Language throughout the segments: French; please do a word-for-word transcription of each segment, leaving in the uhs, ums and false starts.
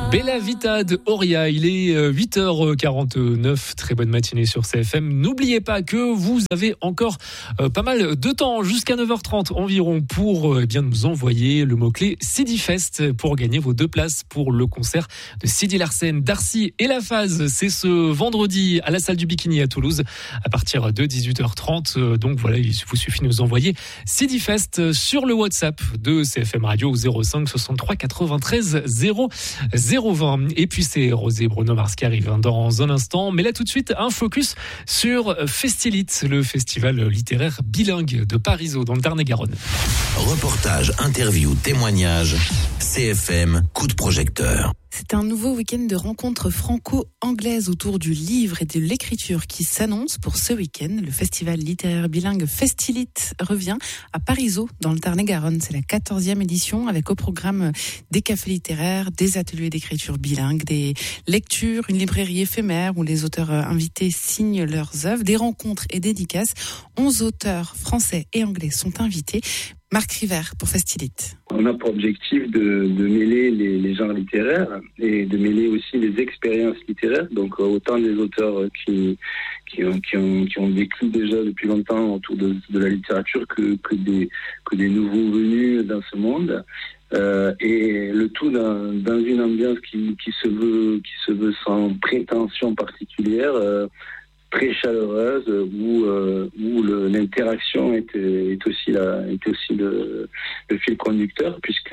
Bella Vita de Oria, il est huit heures quarante-neuf, très bonne matinée sur C F M. N'oubliez pas que vous avez encore pas mal de temps, jusqu'à neuf heures trente environ, pour eh bien nous envoyer le mot-clé Sidifest pour gagner vos deux places pour le concert de Sidi Larsen, Darcy et La Phase. C'est ce vendredi à la salle du Bikini à Toulouse à partir de dix-huit heures trente. Donc voilà, il vous suffit de nous envoyer Sidifest sur le WhatsApp de C F M Radio zéro cinq soixante-trois quatre-vingt-treize zéro zéro vingt. Et puis c'est Rosé Bruno Mars qui arrive dans un instant. Mais là tout de suite, un focus sur Festilite, le festival littéraire bilingue de Parisot dans le Tarn-et-Garonne. Reportage, interview, témoignage, C F M, coup de projecteur. C'est un nouveau week-end de rencontres franco-anglaises autour du livre et de l'écriture qui s'annonce pour ce week-end. Le festival littéraire bilingue Festilite revient à Parisot, dans le Tarn-et-Garonne. C'est la quatorzième édition avec au programme des cafés littéraires, des ateliers d'écriture bilingue, des lectures, une librairie éphémère où les auteurs invités signent leurs œuvres, des rencontres et dédicaces. Onze auteurs français et anglais sont invités. Marc River pour Festilite. On a pour objectif de, de mêler les, les genres littéraires et de mêler aussi les expériences littéraires. Donc autant des auteurs qui, qui, ont, qui, ont, qui ont vécu déjà depuis longtemps autour de, de la littérature que, que, des, que des nouveaux venus dans ce monde. Euh, et le tout dans, dans une ambiance qui, qui, se veut, qui se veut sans prétention particulière, euh, très chaleureuse, où, euh, où le, l'interaction est, est aussi, la, est aussi le, le fil conducteur, puisque,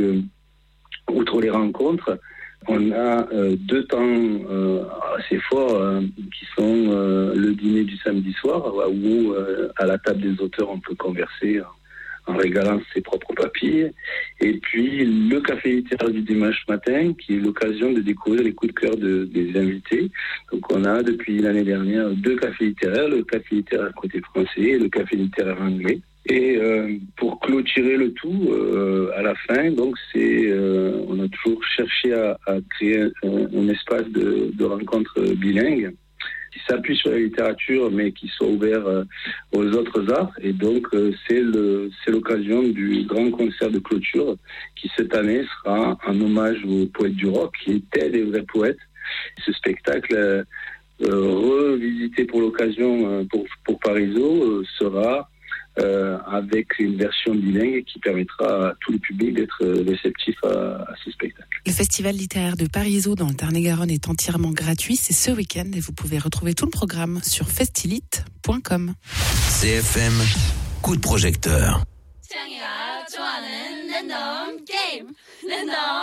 outre les rencontres, on a euh, deux temps euh, assez forts euh, qui sont euh, le dîner du samedi soir, où euh, à la table des auteurs on peut converser en régalant ses propres papilles, et puis le café littéraire du dimanche matin, qui est l'occasion de découvrir les coups de cœur de, des invités. Donc on a depuis l'année dernière deux cafés littéraires, le café littéraire côté français et le café littéraire anglais. Et euh, pour clôturer le tout, euh, à la fin, donc c'est, euh, on a toujours cherché à, à créer un, un espace de, de rencontre bilingue qui s'appuie sur la littérature, mais qui soit ouvert euh, aux autres arts. Et donc, euh, c'est, le, c'est l'occasion du grand concert de clôture, qui cette année sera un hommage aux poètes du rock, qui étaient des vrais poètes. Ce spectacle, euh, euh, revisité pour l'occasion euh, pour, pour Parisot, euh, sera euh, avec une version bilingue qui permettra à tout le public d'être réceptif à, à ce spectacle. Le festival littéraire de Parisot dans le Tarn-et-Garonne est entièrement gratuit. C'est ce week-end et vous pouvez retrouver tout le programme sur festilite point com. C F M, coup de projecteur.